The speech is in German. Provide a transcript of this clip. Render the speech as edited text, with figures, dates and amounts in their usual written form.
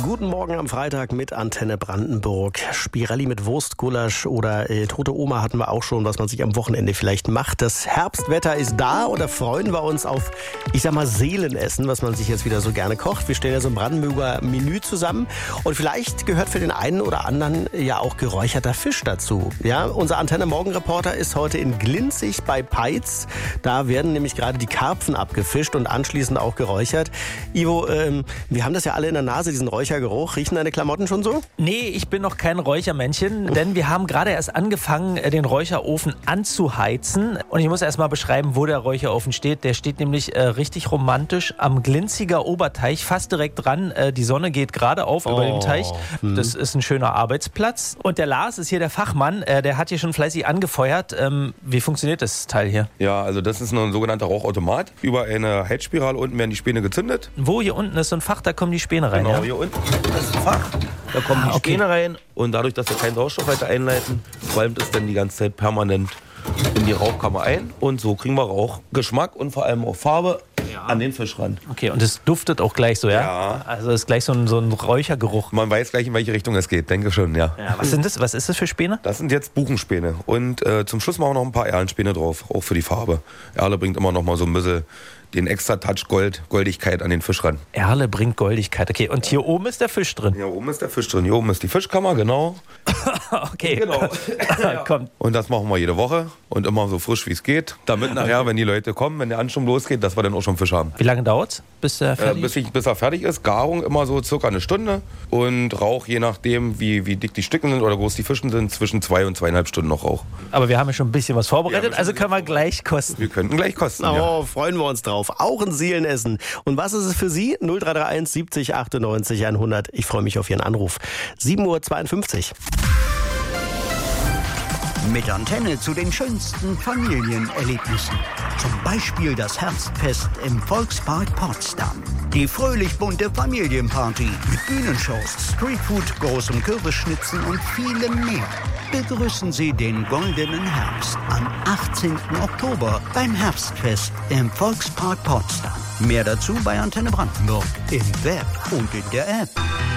Guten Morgen am Freitag mit Antenne Brandenburg. Spirelli mit Wurstgulasch oder tote Oma hatten wir auch schon, was man sich am Wochenende vielleicht macht. Das Herbstwetter ist da und da freuen wir uns auf, ich sag mal, Seelenessen, was man sich jetzt wieder so gerne kocht. Wir stellen ja so ein Brandenburger Menü zusammen und vielleicht gehört für den einen oder anderen ja auch geräucherter Fisch dazu. Ja, unser Antenne Morgenreporter ist heute in Glinzig bei Peitz. Da werden nämlich gerade die Karpfen abgefischt und anschließend auch geräuchert. Ivo, wir haben das ja alle in der Nase, diesen Räuchergeruch. Riechen deine Klamotten schon so? Nee, ich bin noch kein Räuchermännchen, denn wir haben gerade erst angefangen, den Räucherofen anzuheizen. Und ich muss erst mal beschreiben, wo der Räucherofen steht. Der steht nämlich richtig romantisch am Glinziger Oberteich, fast direkt dran. Die Sonne geht gerade auf über dem Teich. Das ist ein schöner Arbeitsplatz. Und der Lars ist hier der Fachmann, der hat hier schon fleißig angefeuert. Wie funktioniert das Teil hier? Ja, also das ist ein sogenannter Rauchautomat. Über eine Heizspirale unten werden die Späne gezündet. Wo? Hier unten ist so ein Fach, da kommen die Späne rein. Genau, ja? hier unten ist ein Fach. Da kommen die Späne rein. Und dadurch, dass wir keinen Sauerstoff weiter einleiten, qualmt es dann die ganze Zeit permanent in die Rauchkammer ein. Und so kriegen wir Rauchgeschmack und vor allem auch Farbe an den Fisch ran. Okay, und es duftet auch gleich so, ja? Ja. Also es ist gleich so ein Räuchergeruch. Man weiß gleich, in welche Richtung es geht, denke schon, ja. Was sind das? Was ist das für Späne? Das sind jetzt Buchenspäne. Und zum Schluss machen wir noch ein paar Erlenspäne drauf, auch für die Farbe. Erle bringt immer noch mal so ein bisschen den extra Touch Goldigkeit an den Fisch ran. Erle bringt Goldigkeit. Okay, und hier oben ist der Fisch drin. Hier oben ist der Fisch drin. Hier oben ist die Fischkammer, genau. Okay. Genau. Kommt. Und das machen wir jede Woche und immer so frisch wie es geht. Damit nachher, wenn die Leute kommen, wenn der Ansturm losgeht, dass wir dann auch schon Fisch haben. Wie lange dauert's, bis der fertig ist? Bis er fertig ist. Garung immer so circa eine Stunde. Und Rauch, je nachdem, wie dick die Stücken sind oder groß die Fischen sind, zwischen 2 und 2,5 Stunden noch Rauch. Aber wir haben ja schon ein bisschen was vorbereitet, also können wir gleich kosten. Wir könnten gleich kosten, Oh, freuen wir uns drauf. Auch ein Seelenessen. Und was ist es für Sie? 0331 70 98 100. Ich freue mich auf Ihren Anruf. 7:52 Uhr. Mit Antenne zu den schönsten Familienerlebnissen. Zum Beispiel das Herbstfest im Volkspark Potsdam. Die fröhlich bunte Familienparty mit Bühnenshows, Streetfood, großem Kürbisschnitzen und vielem mehr. Begrüßen Sie den goldenen Herbst am 18. Oktober beim Herbstfest im Volkspark Potsdam. Mehr dazu bei Antenne Brandenburg im Web und in der App.